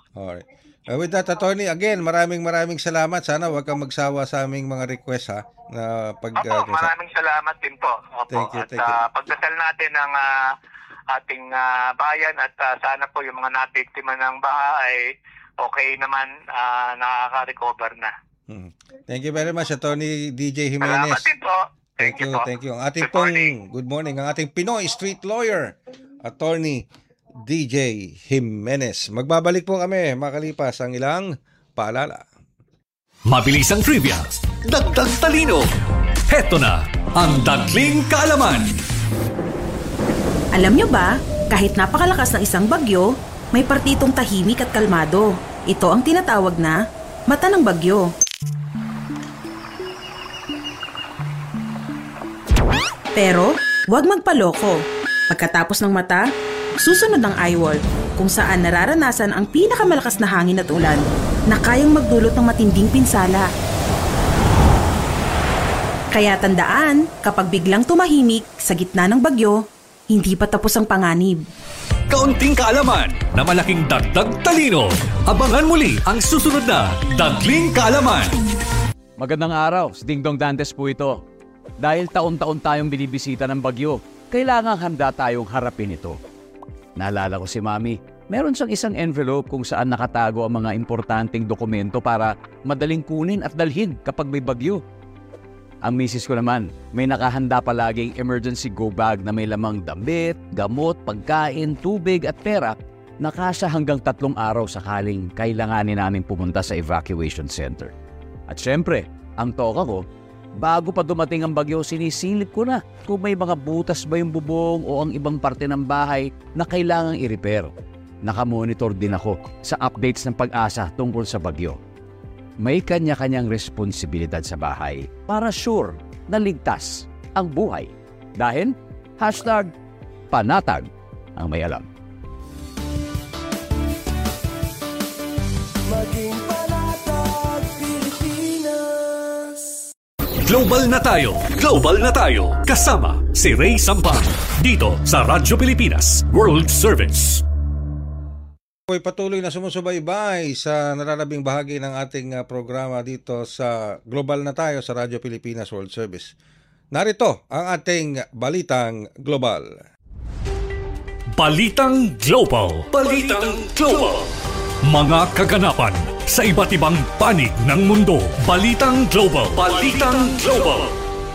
Alright. With that, attorney, again, maraming salamat. Sana huwag kang magsawa sa aming mga request ha na Opo, maraming salamat din po. Opo, Thank you, at thank you. pagdasal natin ang ating bayan at sana po yung mga nabiktima ng baha ay okay naman, nakaka-recover na. Thank you very much, Attorney DJ Salamat Jimenez. din po. Thank you po. Thank you. Ang ating Good morning. good morning, ang ating Pinoy street lawyer, Attorney DJ Jimenez. Magbabalik po kami makalipas ang ilang paalala. Mabilis ang trivia, dagdag talino. Heto na ang Dagling Kaalaman. Alam nyo ba, kahit napakalakas ng isang bagyo, may partitong tahimik at kalmado. Ito ang tinatawag na mata ng bagyo. Pero, huwag magpaloko. Pagkatapos ng mata, susunod ang eyewall, kung saan nararanasan ang pinakamalakas na hangin at ulan na kayang magdulot ng matinding pinsala. Kaya tandaan, kapag biglang tumahimik sa gitna ng bagyo, hindi pa tapos ang panganib. Kaunting kaalaman na malaking dagdag talino. Abangan muli ang susunod na Dagling Kaalaman. Magandang araw, si Ding Dong Dantes po ito. Dahil taon-taon tayong binibisita ng bagyo, kailangang handa tayong harapin ito. Naalala ko si Mami, meron siyang isang envelope kung saan nakatago ang mga importanteng dokumento para madaling kunin at dalhin kapag may bagyo. Ang misis ko naman, may nakahanda palaging emergency go bag na may lamang damit, gamot, pagkain, tubig at pera na kasya hanggang 3 araw sakaling kailanganin namin pumunta sa evacuation center. At syempre, ang toka ko, bago pa dumating ang bagyo, sinisilip ko na kung may mga butas ba yung bubong o ang ibang parte ng bahay na kailangang i-repair. Nakamonitor din ako sa updates ng Pag-asa tungkol sa bagyo. May kanya-kanyang responsibilidad sa bahay para sure na ligtas ang buhay. Dahil, #panatag ang may alam. Maging panatag Pilipinas. Global na tayo, global na tayo. Kasama si Ray Sampang dito sa Radyo Pilipinas World Service. Ako'y patuloy na sumusubaybay sa nalalabing bahagi ng ating programa dito sa Global na tayo sa Radyo Pilipinas World Service. Narito ang ating Balitang Global. Balitang Global. Balitang Global. Mga kaganapan sa iba't ibang panig ng mundo. Balitang Global. Balitang Global.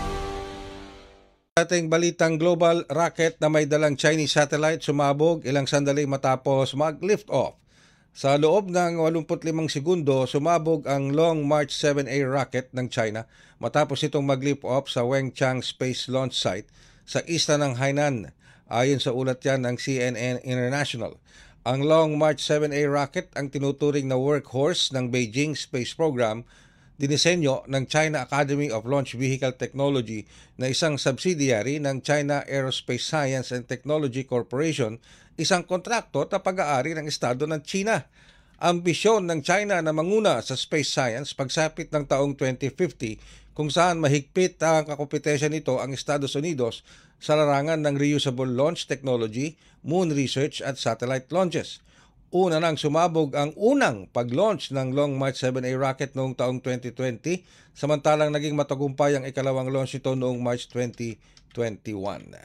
Ating Balitang Global, rocket na may dalang Chinese satellite sumabog ilang sandali matapos mag-lift off. Sa loob ng 85 segundo, sumabog ang Long March 7A rocket ng China matapos itong mag-lift off sa Wenchang Space Launch Site sa isla ng Hainan. Ayon sa ulat yan ng CNN International. Ang Long March 7A rocket ang tinuturing na workhorse ng Beijing Space Program, dinisenyo ng China Academy of Launch Vehicle Technology na isang subsidiary ng China Aerospace Science and Technology Corporation, isang kontraktor na pag-aari ng Estado ng China. Ambisyon ng China na manguna sa space science pagsapit ng taong 2050 kung saan mahigpit ang kakompetensya nito ang Estados Unidos sa larangan ng reusable launch technology, moon research at satellite launches. Una nang sumabog ang unang pag-launch ng Long March 7A rocket noong taong 2020, samantalang naging matagumpay ang ikalawang launch nito noong March 2021.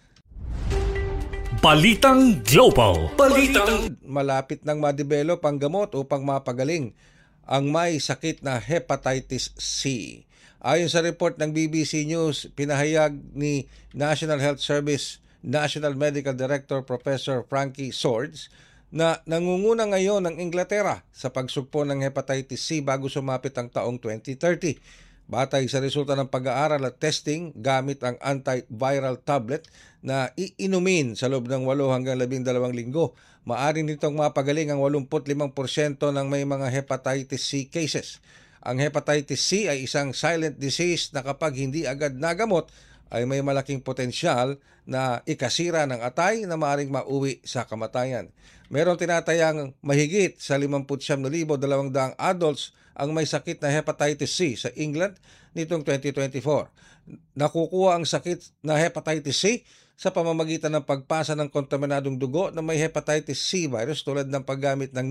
Balitang Global. Balitang Malapit nang ma-develop ang gamot upang mapagaling ang may sakit na hepatitis C. Ayon sa report ng BBC News, pinahayag ni National Health Service National Medical Director Professor Frankie Swords na nangunguna ngayon ng Inglaterra sa pagsugpo ng hepatitis C bago sumapit ang taong 2030. Batay sa resulta ng pag-aaral at testing gamit ang antiviral tablet na iinumin sa loob ng 8 hanggang 12 linggo, maaari nitong mapagaling ang 85% ng may mga hepatitis C cases. Ang hepatitis C ay isang silent disease na kapag hindi agad nagamot ay may malaking potensyal na ikasira ng atay na maaaring mauwi sa kamatayan. Meron tinatayang mahigit sa 59,200 adults ang may sakit na hepatitis C sa England nitong 2024. Nakukuha ang sakit na hepatitis C sa pamamagitan ng pagpasa ng kontaminadong dugo na may hepatitis C virus tulad ng paggamit ng